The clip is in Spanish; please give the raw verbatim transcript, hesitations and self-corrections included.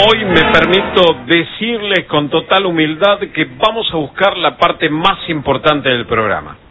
Hoy me permito decirles con total humildad que vamos a buscar la parte más importante del programa.